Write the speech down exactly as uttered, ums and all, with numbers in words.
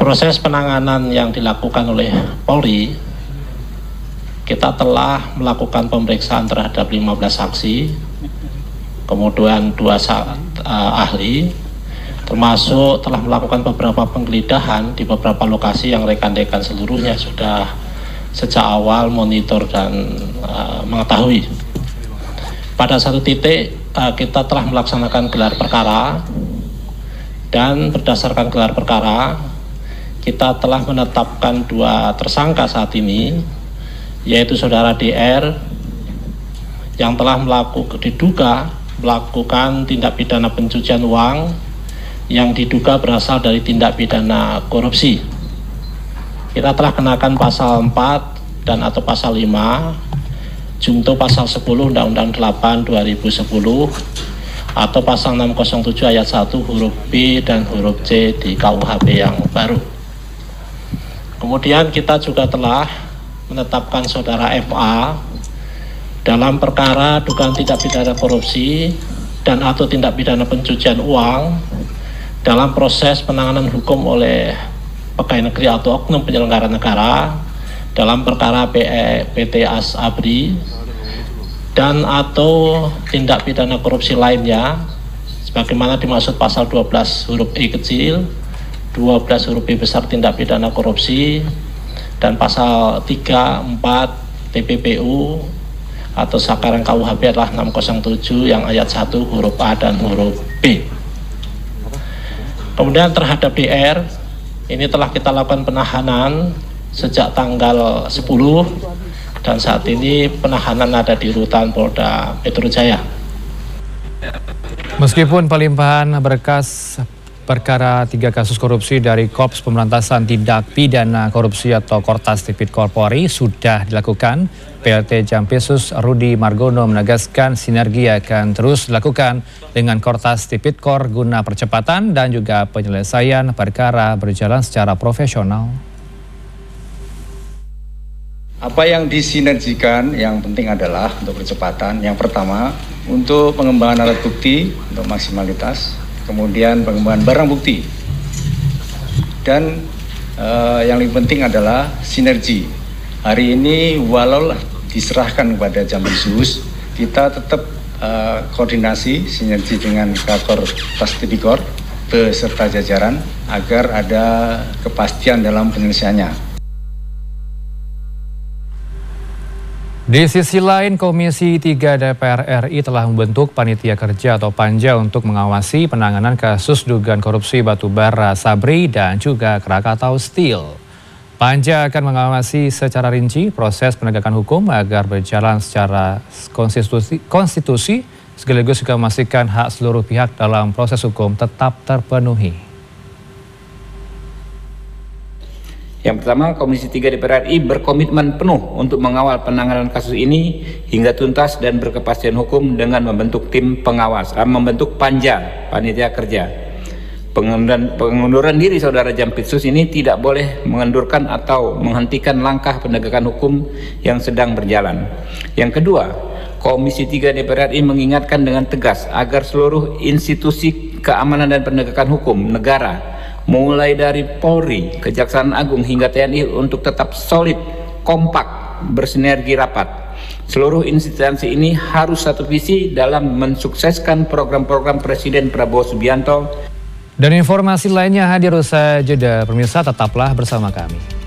proses penanganan yang dilakukan oleh Polri, kita telah melakukan pemeriksaan terhadap lima belas saksi, kemudian dua uh, ahli, termasuk telah melakukan beberapa penggeledahan di beberapa lokasi yang rekan-rekan seluruhnya sudah sejak awal monitor dan uh, mengetahui. Pada satu titik uh, kita telah melaksanakan gelar perkara, dan berdasarkan gelar perkara kita telah menetapkan dua tersangka saat ini, yaitu saudara D R yang telah melakukan diduga melakukan tindak pidana pencucian uang yang diduga berasal dari tindak pidana korupsi. Kita telah kenakan pasal empat dan atau pasal lima, junto pasal sepuluh Undang-Undang delapan dua ribu sepuluh atau pasal enam nol tujuh ayat satu huruf B dan huruf C di K U H P yang baru. Kemudian kita juga telah menetapkan saudara F A dalam perkara dugaan tindak pidana korupsi dan atau tindak pidana pencucian uang dalam proses penanganan hukum oleh pegawai negeri atau oknum penyelenggara negara dalam perkara P T As Abri dan atau tindak pidana korupsi lainnya sebagaimana dimaksud pasal dua belas huruf I kecil, dua belas huruf B besar tindak pidana korupsi, dan pasal tiga, empat T P P U atau sekarang K U H P adalah enam nol tujuh yang ayat satu huruf A dan huruf B. Kemudian terhadap D R ini telah kita lakukan penahanan sejak tanggal sepuluh dan saat ini penahanan ada di rutan Polda Metro Jaya. Meskipun pelimpahan berkas perkara tiga kasus korupsi dari Korps Pemberantasan Tindak Pidana Korupsi atau Kortas Tipikor Polri sudah dilakukan, P L T Jampitsus Rudi Margono menegaskan sinergi akan terus dilakukan dengan Kortas Tipikor guna percepatan dan juga penyelesaian perkara berjalan secara profesional. Apa yang disinergikan yang penting adalah untuk percepatan. Yang pertama, untuk pengembangan alat bukti untuk maksimalitas, kemudian pengembangan barang bukti, dan uh, yang lebih penting adalah sinergi. Hari ini walau diserahkan kepada Jampitsus, kita tetap uh, koordinasi sinergi dengan Kakor Tas Tipikor beserta jajaran agar ada kepastian dalam penyelesaiannya. Di sisi lain, Komisi tiga D P R R I telah membentuk Panitia Kerja atau Panja untuk mengawasi penanganan kasus dugaan korupsi batubara Sabri dan juga Krakatau Steel. Panja akan mengawasi secara rinci proses penegakan hukum agar berjalan secara konstitusi, konstitusi sekaligus juga memastikan hak seluruh pihak dalam proses hukum tetap terpenuhi. Yang pertama, Komisi tiga D P R R I berkomitmen penuh untuk mengawal penanganan kasus ini hingga tuntas dan berkepastian hukum dengan membentuk tim pengawas, eh, membentuk Panja, Panitia Kerja. Pengunduran, pengunduran diri Saudara Jampitsus ini tidak boleh mengendurkan atau menghentikan langkah penegakan hukum yang sedang berjalan. Yang kedua, Komisi tiga D P R R I mengingatkan dengan tegas agar seluruh institusi keamanan dan penegakan hukum negara mulai dari Polri, Kejaksaan Agung hingga T N I untuk tetap solid, kompak, bersinergi rapat. Seluruh instansi ini harus satu visi dalam mensukseskan program-program Presiden Prabowo Subianto. Dan informasi lainnya hadir usai jeda, pemirsa tetaplah bersama kami.